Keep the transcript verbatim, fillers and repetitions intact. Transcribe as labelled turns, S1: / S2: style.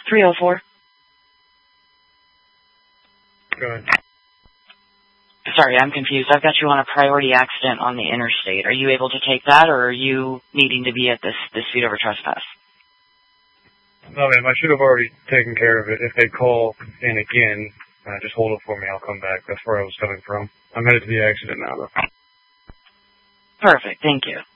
S1: three oh four.
S2: Go ahead.
S1: Sorry, I'm confused. I've got you on a priority accident on the interstate. Are you able to take that, or are you needing to be at this dispute over trespass?
S2: No, ma'am, I should have already taken care of it. If they call in again, uh, just hold it for me. I'll come back. That's where I was coming from. I'm headed to the accident now, though.
S1: Perfect. Thank you.